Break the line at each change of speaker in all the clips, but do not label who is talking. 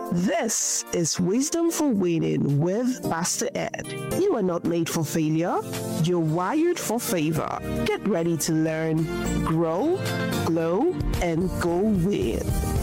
This is Wisdom for Winning with Pastor Ed. You are not made for failure, you're wired for favor. Get ready to learn, grow, glow, and go with.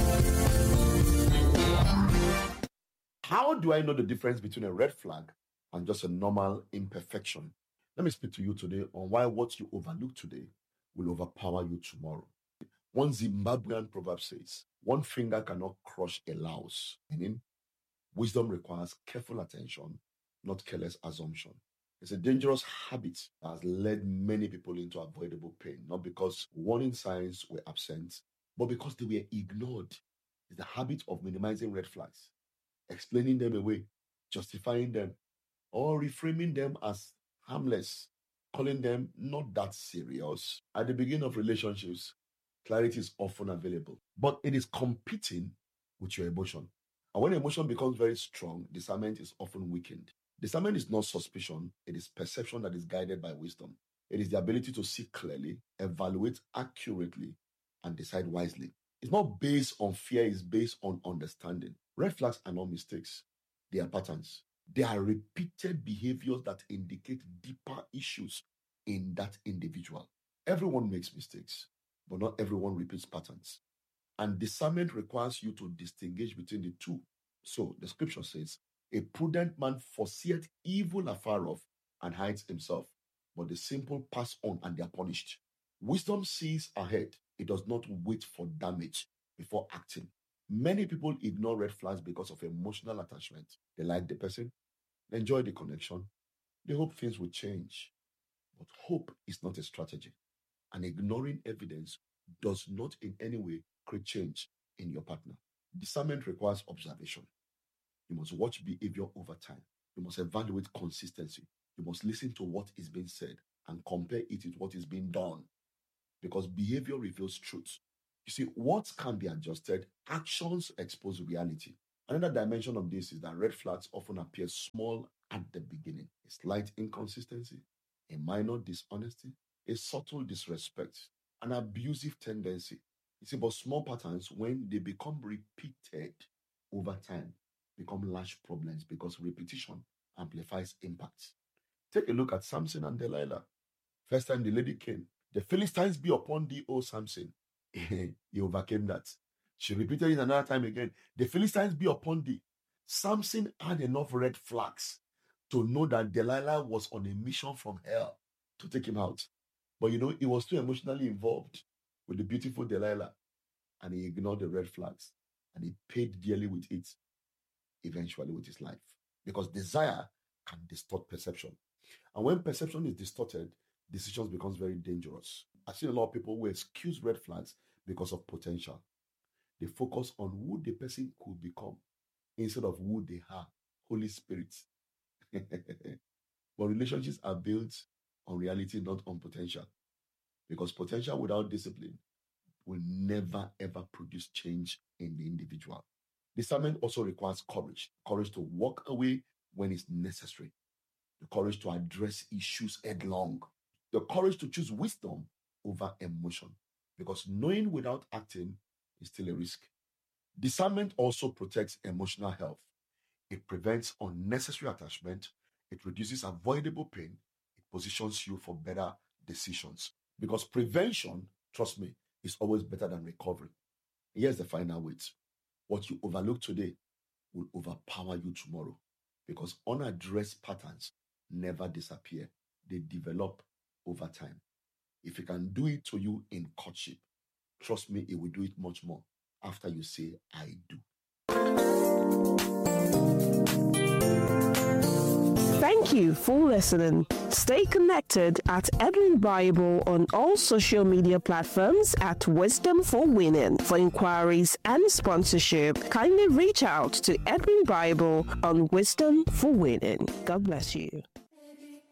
How do I know the difference between a red flag and just a normal imperfection? Let me speak to you today on why what you overlook today will overpower you tomorrow. One Zimbabwean proverb says, one finger cannot crush a louse, meaning wisdom requires careful attention, not careless assumption. It's a dangerous habit that has led many people into avoidable pain, not because warning signs were absent, but because they were ignored. It's the habit of minimizing red flags, explaining them away, justifying them, or reframing them as harmless, calling them not that serious. At the beginning of relationships, clarity is often available, but it is competing with your emotion. And when emotion becomes very strong, discernment is often weakened. Discernment is not suspicion, it is perception that is guided by wisdom. It is the ability to see clearly, evaluate accurately, and decide wisely. It's not based on fear, it's based on understanding. Red flags are not mistakes, they are patterns. They are repeated behaviors that indicate deeper issues in that individual. Everyone makes mistakes, but not everyone repeats patterns. And discernment requires you to distinguish between the two. So the scripture says, a prudent man foreseeth evil afar off and hides himself, but the simple pass on and they are punished. Wisdom sees ahead. It does not wait for damage before acting. Many people ignore red flags because of emotional attachment. They like the person, they enjoy the connection, they hope things will change. But hope is not a strategy. And ignoring evidence does not in any way create change in your partner. Discernment requires observation. You must watch behavior over time. You must evaluate consistency. You must listen to what is being said and compare it with what is being done. Because behavior reveals truth. You see, words can be adjusted, actions expose reality. Another dimension of this is that red flags often appear small at the beginning. A slight inconsistency, a minor dishonesty, a subtle disrespect, an abusive tendency. You see, but small patterns, when they become repeated over time, become large problems because repetition amplifies impact. Take a look at Samson and Delilah. First time the lady came, the Philistines be upon thee, O Samson. He overcame that. She repeated it another time again. The Philistines be upon thee. Samson had enough red flags to know that Delilah was on a mission from hell to take him out. But he was too emotionally involved with the beautiful Delilah, and he ignored the red flags, and he paid dearly with it, eventually with his life. Because desire can distort perception. And when perception is distorted, decisions becomes very dangerous. I've seen a lot of people who excuse red flags because of potential. They focus on who the person could become instead of who they are. Holy Spirit. But relationships are built on reality, not on potential. Because potential without discipline will never ever produce change in the individual. Discernment also requires courage. Courage to walk away when it's necessary. The courage to address issues headlong. The courage to choose wisdom over emotion. Because knowing without acting is still a risk. Discernment also protects emotional health. It prevents unnecessary attachment. It reduces avoidable pain. It positions you for better decisions. Because prevention, trust me, is always better than recovery. Here's the final weight. What you overlook today will overpower you tomorrow. Because unaddressed patterns never disappear. They develop over time. If it can do it to you in courtship, trust me, it will do it much more after you say, I do.
Thank you for listening. Stay connected at Edwin Bible on all social media platforms at Wisdom for Winning. For inquiries and sponsorship, kindly reach out to Edwin Bible on Wisdom for Winning. God bless you.